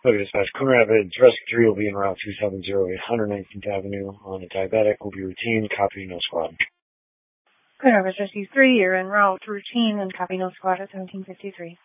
Okay, dispatch. Coon Rapids Rescue 3 will be en route 2708 119th Avenue on a diabetic. Will be routine. Copy, no squad. Coon Rapids Rescue 3, you're en route routine and copy, no squad at 1753.